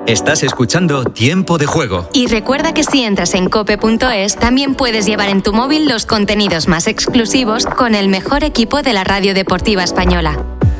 Estás escuchando Tiempo de Juego. Y recuerda que si entras en cope.es, también puedes llevar en tu móvil los contenidos más exclusivos con el mejor equipo de la radio deportiva española.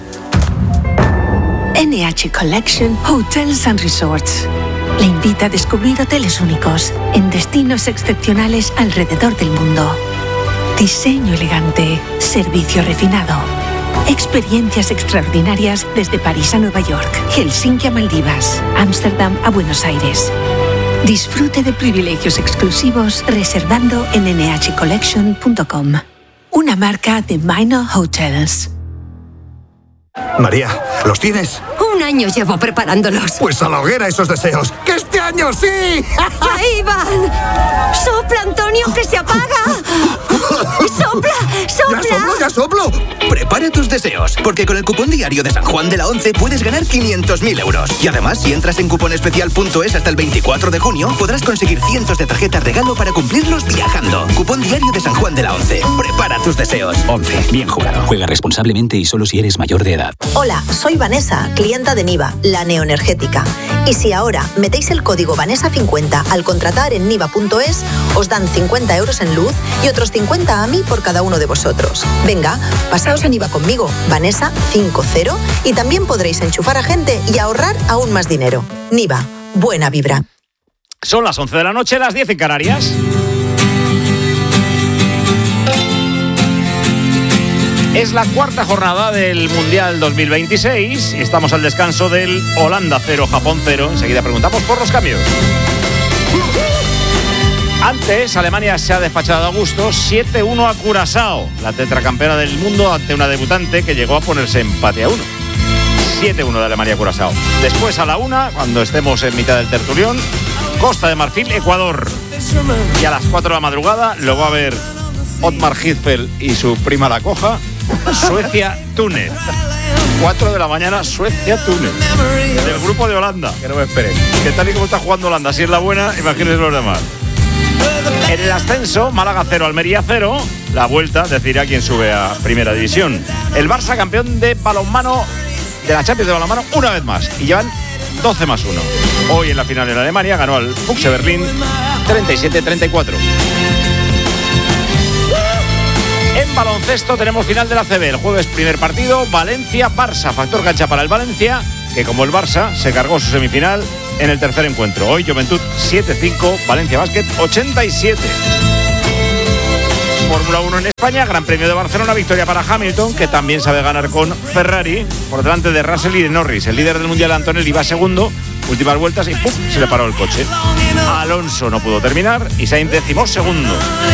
NH Collection Hotels and Resorts le invita a descubrir hoteles únicos en destinos excepcionales alrededor del mundo. Diseño elegante, servicio refinado, experiencias extraordinarias desde París a Nueva York, Helsinki a Maldivas, Ámsterdam a Buenos Aires. Disfrute de privilegios exclusivos reservando en nhcollection.com. Una marca de Minor Hotels. María, ¿los tienes? Un año llevo preparándolos. Pues a la hoguera esos deseos. ¡Que este año sí! ¡Ahí van! ¡Sopla, Antonio, que se apaga! ¡Sopla, sopla! ¡Ya soplo! Prepara tus deseos, porque con el cupón diario de San Juan de la Once puedes ganar 500.000 euros. Y además, si entras en cuponespecial.es hasta el 24 de junio, podrás conseguir cientos de tarjetas regalo para cumplirlos viajando. Cupón diario de San Juan de la Once. Prepara tus deseos. 11. Bien jugado. Juega responsablemente y solo si eres mayor de edad. Hola, soy Vanessa, clienta de Niva, la neoenergética. Y si ahora metéis el código Vanessa50 al contratar en niva.es, os dan 50 euros en luz y otros 50 a mí por cada uno de vosotros. Venga, pasaos a Niva conmigo, Vanessa50, y también podréis enchufar a gente y ahorrar aún más dinero. Niva, buena vibra. Son las 11 de la noche, las 10 en Canarias. Es la cuarta jornada del Mundial 2026. Estamos al descanso del Holanda 0, Japón 0. Enseguida preguntamos por los cambios. Antes, Alemania se ha despachado a gusto 7-1 a Curazao, la tetracampeona del mundo, ante una debutante que llegó a ponerse empate a 1. 7-1 de Alemania a Curazao. Después, a la 1, cuando estemos en mitad del tertulión, Costa de Marfil, Ecuador. Y a las 4 de la madrugada lo va a ver Otmar Hitzfeld y su prima la Coja, Suecia-Túnez. 4 de la mañana, Suecia-Túnez. Del grupo de Holanda, que no me esperen. Que tal y como está jugando Holanda, si es la buena, imagínense los demás. En el ascenso, Málaga 0, Almería 0. La vuelta decidirá quién sube a Primera División. El Barça, campeón de balonmano, de la Champions de balonmano, una vez más. Y llevan 12+1. Hoy en la final en Alemania ganó al Füchse Berlín 37-34. En baloncesto tenemos final de la ACB. El jueves primer partido, Valencia-Barça. Factor cancha para el Valencia, que como el Barça se cargó su semifinal en el tercer encuentro. Hoy Juventud 7-5, Valencia Basket 87. Fórmula 1 en España, Gran Premio de Barcelona, victoria para Hamilton, que también sabe ganar con Ferrari, por delante de Russell y de Norris. El líder del Mundial, Antonelli, va segundo, últimas vueltas y ¡pum!, se le paró el coche. Alonso no pudo terminar y Sainz 12º.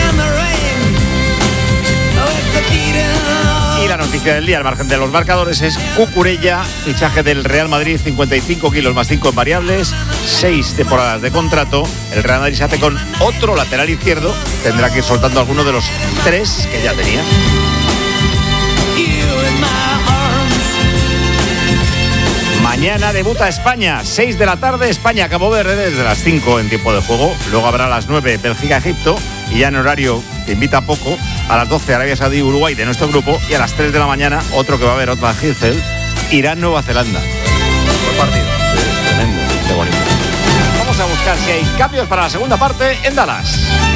Y la noticia del día, al margen de los marcadores, es Cucurella, fichaje del Real Madrid, 55 kilos más 5 en variables, 6 temporadas de contrato. El Real Madrid se hace con otro lateral izquierdo, tendrá que ir soltando alguno de los 3 que ya tenía. Mañana debuta España, 6 de la tarde, España-Cabo Verde, desde las 5 en tiempo de juego. Luego habrá a las 9 Bélgica-Egipto, y ya en horario que invita poco, a las 12 Arabia Saudí-Uruguay de nuestro grupo, y a las 3 de la mañana otro que va a haber Otmar Hitzfeld, Irán-Nueva Zelanda. Buen partido. Tremendo, qué bonito. Vamos a buscar si hay cambios para la segunda parte en Dallas.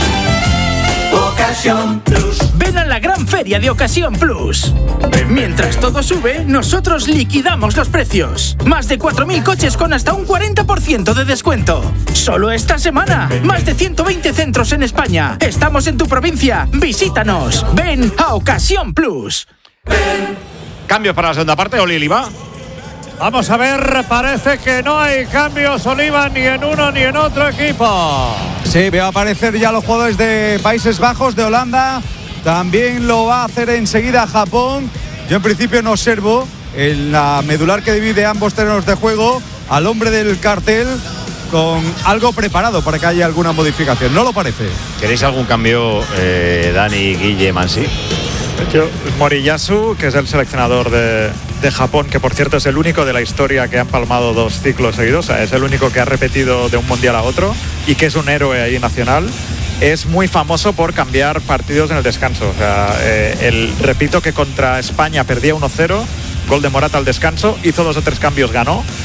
Ocasión Plus. Ven a la gran feria de Ocasión Plus. Mientras todo sube, nosotros liquidamos los precios. Más de 4.000 coches con hasta un 40% de descuento. Solo esta semana. Más de 120 centros en España. Estamos en tu provincia. Visítanos. Ven a Ocasión Plus. Cambios para la segunda parte, Oli Oliva. Vamos a ver, parece que no hay cambios, Oliva, ni en uno ni en otro equipo. Sí, veo aparecer ya los jugadores de Países Bajos, de Holanda. También lo va a hacer enseguida Japón. Yo en principio no observo en la medular que divide ambos terrenos de juego al hombre del cartel con algo preparado para que haya alguna modificación. ¿No lo parece? ¿Queréis algún cambio, Dani, Guille, Mansi? Moriyasu, que es el seleccionador de Japón, que por cierto es el único de la historia que ha empalmado 2 ciclos seguidos, o sea, es el único que ha repetido de un mundial a otro y que es un héroe ahí nacional. Es muy famoso por cambiar partidos en el descanso. O sea, repito que contra España perdía 1-0, gol de Morata al descanso, hizo 2 o 3 cambios, ganó,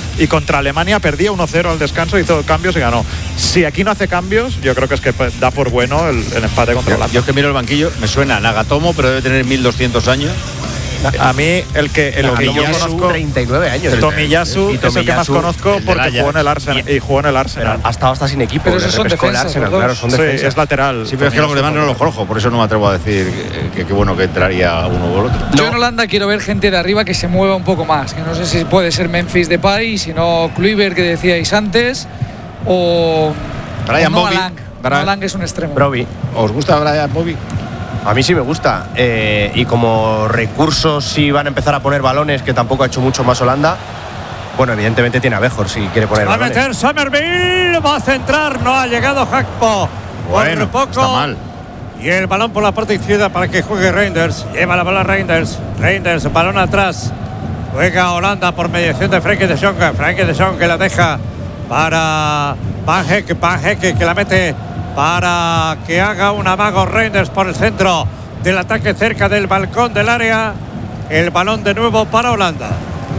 y contra Alemania perdía 1-0 al descanso, hizo cambios y ganó. Si aquí no hace cambios, yo creo que es que da por bueno el empate contra Holanda. Yo es que miro el banquillo, me suena a Nagatomo, pero debe tener 1200 años. A mí el que yo conozco 39 años. Tomiyasu es el que más conozco porque jugó en el Arsenal y jugó en el Arsenal. Ha estado hasta sin equipo. Pero esos son defensas, claro, son defensas. Sí, es lateral. Sí, pero es que los demás no los conozco, por eso no me atrevo a decir que qué bueno que entraría uno u otro. Yo en Holanda quiero ver gente de arriba que se mueva un poco más, que no sé si puede ser Memphis Depay, si no Kluivert, que decíais antes, o Brian Bobby. Lang es un extremo. Broby. ¿Os gusta Brian Bobby? A mí sí me gusta. Y como recursos, si van a empezar a poner balones, que tampoco ha hecho mucho más Holanda, bueno, evidentemente tiene a Bejor si quiere poner va balones. Va a meter Somerville, va a centrar, no ha llegado Gakpo. Bueno, por poco. está mal. Y el balón por la parte izquierda para que juegue Reinders. Lleva la bola Reinders. Reinders, balón atrás. Juega Holanda por mediación de Frenkie de Jong. Frenkie de Jong que la deja para Van Hecke que la mete para que haga un amago Reinders por el centro del ataque cerca del balcón del área. El balón de nuevo para Holanda.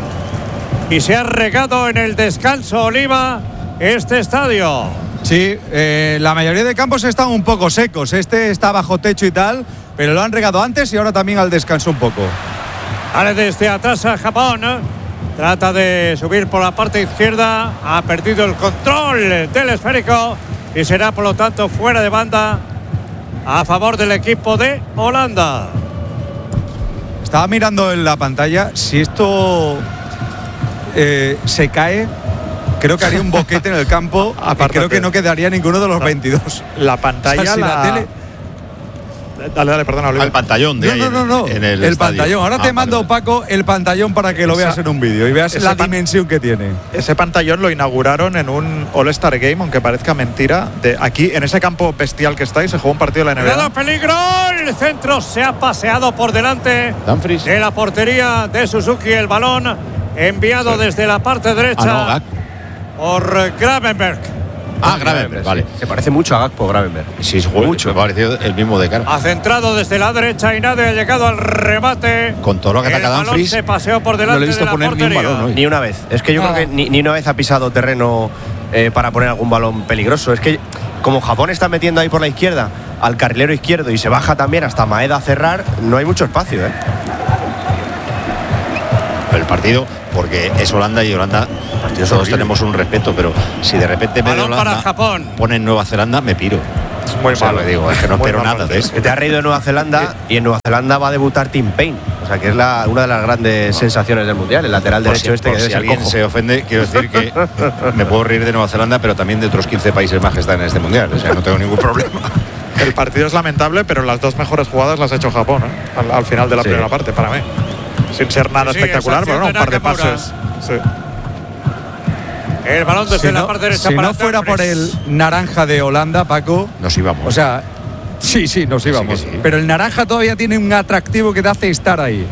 Y se ha regado en el descanso, Oliva, este estadio. Sí, la mayoría de campos están un poco secos. Este está bajo techo y tal, pero lo han regado antes y ahora también al descanso un poco. Vale, desde atrás a Japón. Trata de subir por la parte izquierda. Ha perdido el control del esférico y será por lo tanto fuera de banda a favor del equipo de Holanda. Estaba mirando en la pantalla. Si esto se cae, creo que haría un boquete en el campo. Aparte, creo que no quedaría ninguno de los 22. La pantalla, o sea, si la tele. Dale, perdona, Oliver. Al pantallón de No. En el pantallón. Ahora te mando, Paco, el pantallón para que lo veas en un vídeo y veas la dimensión que tiene. Ese pantallón lo inauguraron en un All-Star Game, aunque parezca mentira. Aquí, en ese campo bestial que estáis, se jugó un partido de la NBA. ¡Cuidado, peligro! El centro se ha paseado por delante Dumfries. de la portería de Suzuki. El balón enviado desde la parte derecha por Gravenberg. Gravenberg, vale. Se parece mucho a Gakpo, Gravenberg. Sí, mucho. Me ha parecido el mismo de cara. Ha centrado desde la derecha y nadie ha llegado al remate. Con todo lo que ataca Dumfries, se paseó por delante no le he visto de la poner portería. ni un balón hoy. Ni una vez. Es que yo creo que ni una vez ha pisado terreno para poner algún balón peligroso. Es que como Japón está metiendo ahí por la izquierda al carrilero izquierdo y se baja también hasta Maeda a cerrar, no hay mucho espacio, El partido, porque es Holanda y Holanda todos tenemos un respeto, pero si de repente en vez de Holanda para Japón ponen Nueva Zelanda, me piro. Es muy malo. Digo, es que no espero nada de eso. Que te has reído de Nueva Zelanda y en Nueva Zelanda va a debutar Tim Payne, o sea que es una de las grandes sensaciones del mundial, el lateral derecho que debe si ser alguien cojo. se ofende, quiero decir que me puedo reír de Nueva Zelanda, pero también de otros 15 países más que están en este mundial, o sea, no tengo ningún problema. El partido es lamentable, pero las dos mejores jugadas las ha hecho Japón, al final de la primera parte, para mí. Sin ser nada espectacular, pero un par de pases. Sí. El balón desde la parte derecha si para no fuera por el naranja de Holanda, Paco, nos íbamos. O sea, sí, nos íbamos. Sí. Pero el naranja todavía tiene un atractivo que te hace estar ahí.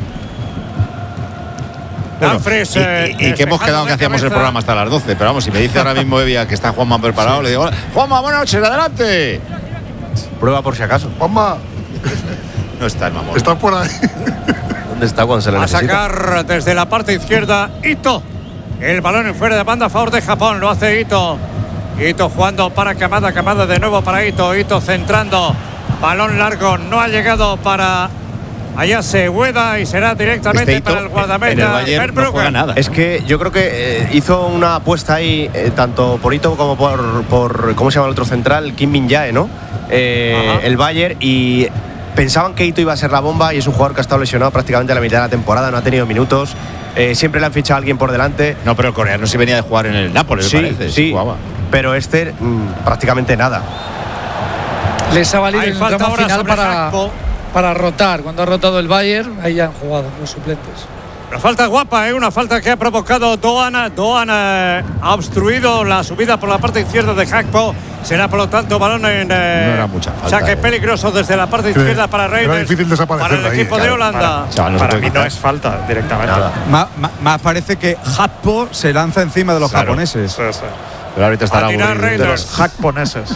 Bueno, y que hemos quedado que hacíamos el programa hasta las 12. Pero vamos, si me dice ahora mismo Evia que está Juanma preparado, le digo: Juanma, buenas noches, adelante. Prueba por si acaso. Juanma. No está el mamón. Está por ahí. ¿Dónde está cuando se le necesita? A sacar desde la parte izquierda Ito. El balón en fuera de banda a favor de Japón. Lo hace Ito. Ito jugando para Kamada. Kamada de nuevo para Ito. Ito centrando. Balón largo. No ha llegado para Ayase Ueda y será directamente para el guardameta. En el Bayern no juega nada. Es que yo creo que hizo una apuesta ahí, tanto por Ito como por ¿cómo se llama el otro central? Kim Min-jae, ¿no? El Bayern, y pensaban que Ito iba a ser la bomba y es un jugador que ha estado lesionado prácticamente a la mitad de la temporada, no ha tenido minutos. Siempre le han fichado a alguien por delante. No, pero el coreano sí venía de jugar en el Nápoles, me parece. Sí, pero este prácticamente nada. Les ha valido el tramo final para rotar. Cuando ha rotado el Bayern, ahí ya han jugado los suplentes. Una falta guapa, una falta que ha provocado Doan. Doan ha obstruido la subida por la parte izquierda de Gakpo. Será por lo tanto balón en no era mucha falta, saque peligroso desde la parte izquierda para Reinders. Era difícil desaparecer para el equipo de Holanda. Para mí no es falta directamente. Más parece que Gakpo se lanza encima de los japoneses. Sí. Pero ahorita estará de los japoneses.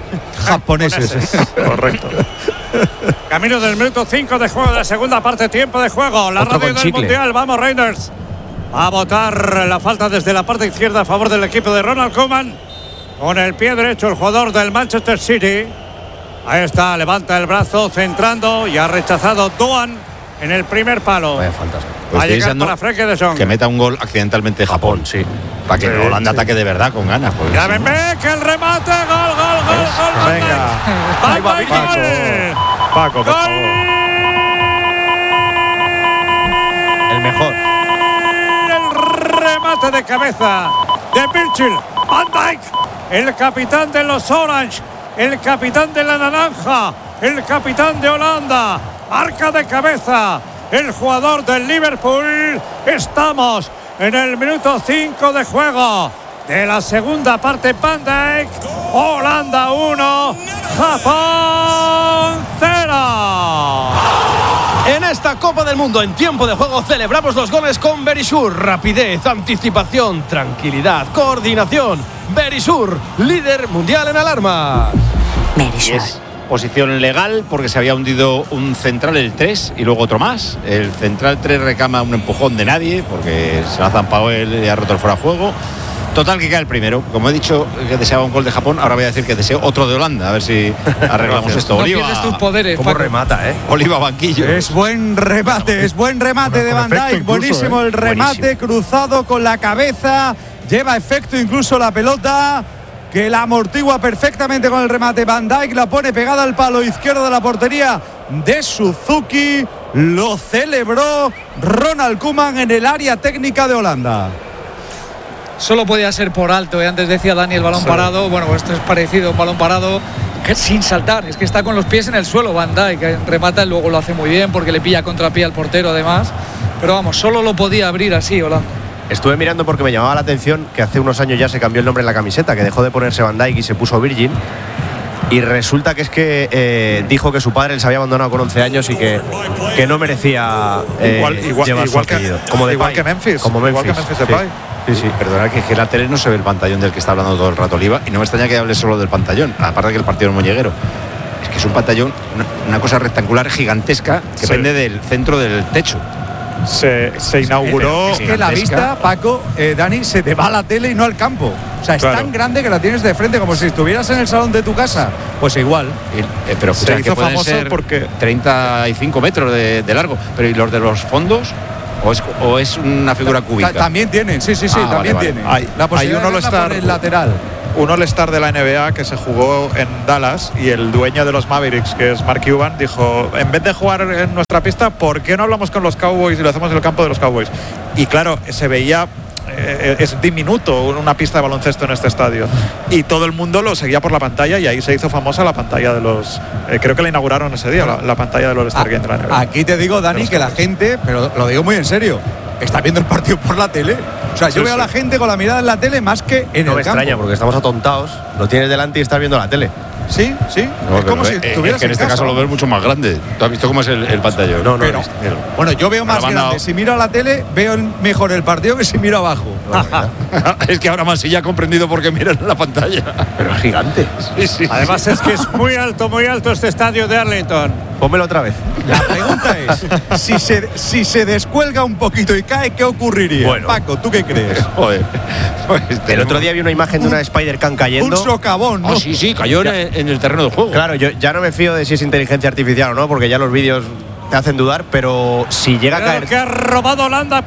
Correcto. Camino del minuto 5 de juego de la segunda parte, tiempo de juego. La Otro radio del chicle. Mundial, vamos Reinders. Va a botar la falta desde la parte izquierda a favor del equipo de Ronald Koeman. Con el pie derecho el jugador del Manchester City. Ahí está, levanta el brazo, centrando y ha rechazado Doan en el primer palo. Vaya faltas. Pues Va a llegar para Frenkie de Jong. Que meta un gol accidentalmente Japón, sí. Para que Holanda ataque de verdad con ganas. Ya ven, que el remate, gol. Venga. Ahí va Paco, por favor. El mejor. El remate de cabeza de Virgil van Dijk, el capitán de los Orange, el capitán de la naranja, el capitán de Holanda. Marca de cabeza el jugador del Liverpool. Estamos en el minuto 5 de juego de la segunda parte. Van Dijk, Holanda 1, Japón 0. En esta Copa del Mundo, en tiempo de juego, celebramos los goles con Verisur. Rapidez, anticipación, tranquilidad, coordinación. Verisur, líder mundial en alarma. Verisur. Posición legal porque se había hundido un central, el 3, y luego otro más. El central 3 recama un empujón de nadie porque se la ha zampado él y ha roto el fuera de juego. Total, que cae el primero. Como he dicho que deseaba un gol de Japón, ahora voy a decir que deseo otro de Holanda. A ver si arreglamos esto. No Oliva, pierdes tus poderes, ¿Cómo Paco? remata, Oliva banquillo. Es buen remate de Van Dijk. Buenísimo el remate, cruzado con la cabeza. Lleva efecto incluso la pelota, que la amortigua perfectamente con el remate. Van Dijk la pone pegada al palo izquierdo de la portería de Suzuki. Lo celebró Ronald Koeman en el área técnica de Holanda. Solo podía ser por alto, antes decía Dani el balón parado. Bueno, esto es parecido a un balón parado sin saltar, es que está con los pies en el suelo Van Dijk, que remata y luego lo hace muy bien porque le pilla contrapié al portero además. Pero vamos, solo lo podía abrir así Holanda. Estuve mirando porque me llamaba la atención que hace unos años ya se cambió el nombre en la camiseta, que dejó de ponerse Van Dijk y se puso Virgin. Y resulta que es que dijo que su padre les había abandonado con 11 años y que no merecía llevar su apellido. Igual que Memphis. Como Memphis. Igual que Memphis Depay. Sí. Perdona que en la tele no se ve el pantallón del que está hablando todo el rato Oliva, y no me extraña que hable solo del pantallón, aparte de que el partido es molleguero. Es que es un pantallón, una cosa rectangular gigantesca que pende del centro del techo. Se inauguró. Es que la vista, Paco, Dani, se te va a la tele y no al campo. O sea, es tan grande que la tienes de frente como si estuvieras en el salón de tu casa. Pues igual. Pero se hizo pueden famoso ser porque 35 metros de largo. Pero ¿y los de los fondos? ¿O es una figura cúbica? También tienen, sí, también tienen. La posibilidad hay un de por el lateral. Un All-Star de la NBA que se jugó en Dallas y el dueño de los Mavericks, que es Mark Cuban, dijo, en vez de jugar en nuestra pista, ¿por qué no hablamos con los Cowboys y lo hacemos en el campo de los Cowboys? Y claro, se veía, es diminuto una pista de baloncesto en este estadio, y todo el mundo lo seguía por la pantalla, y ahí se hizo famosa la pantalla de los, creo que la inauguraron ese día, la pantalla del All-Star Game de la NBA. Aquí te digo, Dani, que la gente, pero lo digo muy en serio, está viendo el partido por la tele. O sea, yo veo a la gente con la mirada en la tele más que en el campo. No me extraña, porque estamos atontados. Lo tienes delante y estás viendo la tele. Sí. No, es como si estuvieras en este caso lo ves mucho más grande. ¿Tú has visto cómo es el pantallón? No. Bueno, yo veo más grande. Si miro a la tele, veo mejor el partido que si miro abajo. Es que ahora más sí ya ha comprendido por qué miran la pantalla. Pero es gigante. Sí. Además es que es muy alto este estadio de Arlington. Pónmelo otra vez. La pregunta es, si se descuelga un poquito y cae, ¿qué ocurriría? Bueno. Paco, ¿tú qué crees? Joder. El otro día vi una imagen de una Spider-Can cayendo. Un socavón, ¿no? Sí, cayó en el terreno del juego. Claro, yo ya no me fío de si es inteligencia artificial o no, porque ya los vídeos te hacen dudar, pero si llega a caer. Que ha robado Holanda,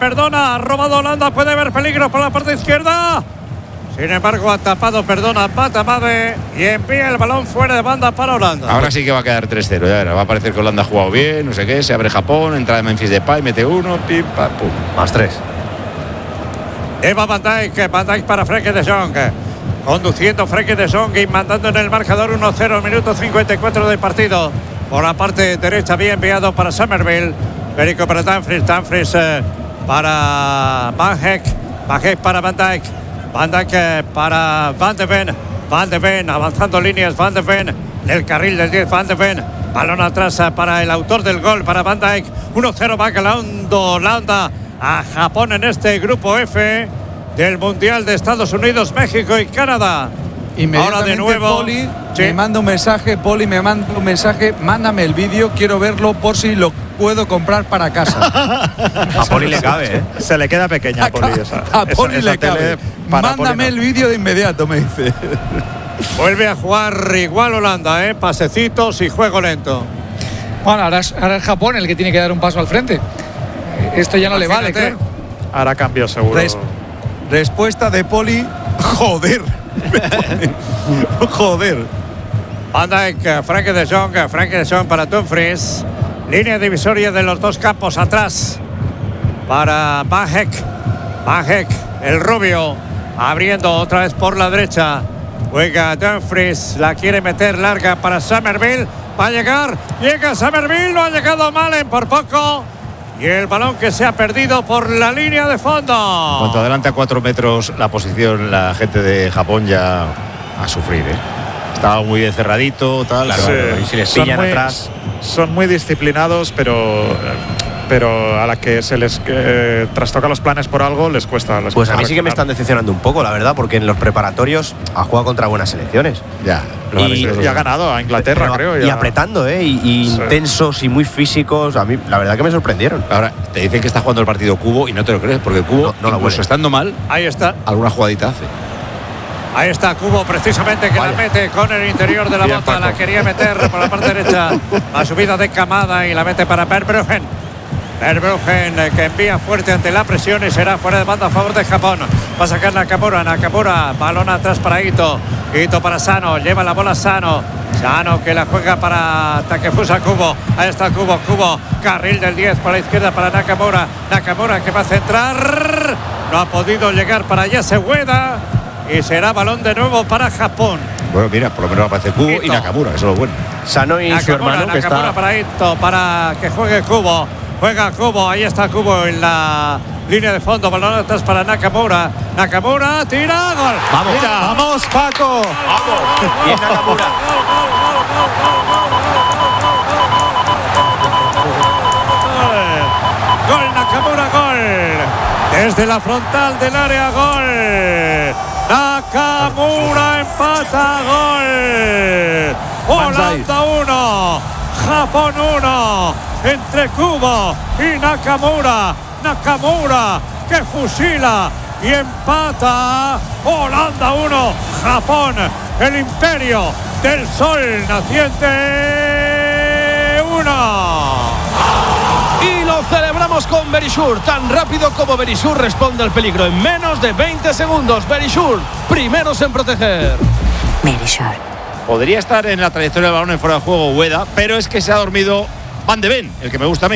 puede haber peligro por la parte izquierda. Sin embargo, ha tapado, Patamade, y envía el balón fuera de banda para Holanda. Ahora sí que va a quedar 3-0. Ya verá, va a parecer que Holanda ha jugado bien, no sé qué, se abre Japón, entra de Memphis Depay, mete uno, pim, pam, pum. Más 3. Eva Van Dijk para Frenkie de Jong. Conduciendo Frenkie de Jong y mandando en el marcador 1-0, minuto 54 del partido. Por la parte derecha, bien enviado para Somerville. Perico para Dumfries para Van Dijk para Van Dijk. Van Dijk para Van de Ven, avanzando líneas, Van de Ven, del carril del 10, Van de Ven, balón atrás para el autor del gol, para Van Dijk. 1-0 va ganando Holanda a Japón en este grupo F del Mundial de Estados Unidos, México y Canadá. Ahora de nuevo Poli me manda un mensaje, mándame el vídeo, quiero verlo por si lo puedo comprar para casa. A Poli le cabe, ¿eh? Se le queda pequeña a Poli esa. A Poli esa le cabe. Mándame el vídeo de inmediato, me dice. Vuelve a jugar igual Holanda, pasecitos y juego lento. Bueno, ahora es Japón el que tiene que dar un paso al frente. Esto ya no le vale, claro. Hará cambio seguro. Respuesta de Poli. Joder. Joder. Van Dijk, Frenkie de Jong para Dumfries. Línea divisoria de los dos campos atrás para Van Dijk, el rubio, abriendo otra vez por la derecha. Juega Dumfries, la quiere meter larga para Summerville. Va a llegar, llega Summerville, no ha llegado Malen por poco. Y el balón que se ha perdido por la línea de fondo. Cuanto adelanta 4 metros la posición, la gente de Japón ya a sufrir, Estaba muy bien cerradito, tal. Claro, sí. Y si les pillan atrás. Son muy disciplinados, pero a la que se les trastoca los planes por algo, les cuesta. Pues a mí sí que me están decepcionando un poco, la verdad, porque en los preparatorios ha jugado contra buenas selecciones. Ya. Y ha ganado a Inglaterra, creo. Y apretando, y intensos y muy físicos. A mí, la verdad que me sorprendieron. Ahora, te dicen que está jugando el partido Cubo y no te lo crees, porque Cubo, incluso estando mal, ahí está. Alguna jugadita hace. Ahí está Cubo precisamente que la mete con el interior de la bota. La quería meter por la parte derecha. La subida de Kamada y la mete para Verbruggen. Verbruggen que envía fuerte ante la presión y será fuera de banda a favor de Japón. Va a sacar Nakamura. Balón atrás para Ito. Ito para Sano. Lleva la bola Sano. Sano que la juega para Takefusa Kubo. Ahí está Kubo. Carril del 10 para la izquierda para Nakamura. Nakamura que va a centrar. No ha podido llegar para Yasueda. Y será balón de nuevo para Japón. Bueno, mira, por lo menos aparece Kubo y Nakamura, eso es lo bueno. Sano y su hermano que está... para Ito, para que juegue Kubo. Juega Kubo, ahí está Kubo en la línea de fondo. Balón atrás para Nakamura. Nakamura, tira, gol. Vamos, tira. Vamos, Paco. Vamos. Bien Nakamura. Gol, Nakamura, gol. Desde la frontal del área, gol. Nakamura empata, gol. Holanda 1, Japón 1, entre Kubo y Nakamura. Nakamura que fusila y empata. Holanda 1, Japón, el imperio del sol naciente 1. Y lo celebramos con Verisur, tan rápido como Verisur responde al peligro en menos de 20 segundos. Verisur, primeros en proteger. Verisur. Podría estar en la trayectoria del balón en fuera de juego Ueda, pero es que se ha dormido Van de Ven, el que me gusta a mí.